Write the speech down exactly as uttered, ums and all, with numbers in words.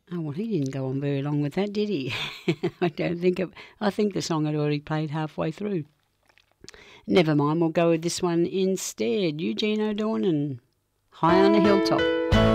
Oh, well, he didn't go on very long with that, did he? I don't think it, I think the song had already played halfway through. Never mind, we'll go with this one instead. Eugene O'Dornan, High on a Hilltop.